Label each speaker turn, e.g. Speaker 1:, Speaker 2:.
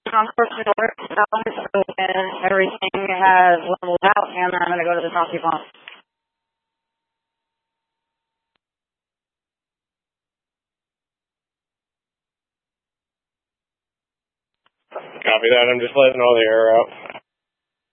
Speaker 1: unfortunately works out, and everything has leveled out, and I'm going to go to the Talkie Pump.
Speaker 2: Copy that. I'm just letting all the air out.